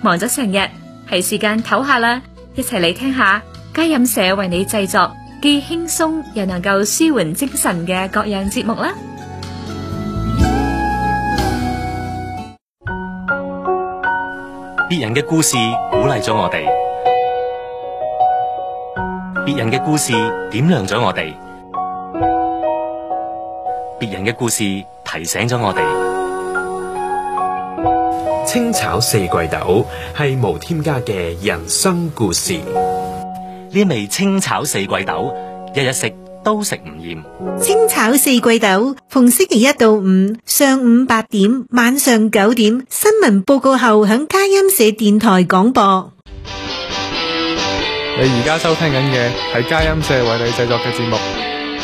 忙咗成日，係時間唞下啦，一齊嚟聽下佳音社為你製作既輕鬆又能夠舒緩精神嘅各樣節目啦。 別人嘅故事鼓勵咗我哋，別人嘅故事點亮咗我哋，別人嘅故事提醒咗我哋。 清炒四季豆係無添加嘅人生故事。 呢味清炒四季豆，日日食都食唔厭。 清炒四季豆，逢星期一到五上午8點，晚上9點，新聞報告後響佳音社電台廣播。 你而家收聽緊嘅係佳音社為你製作嘅節目。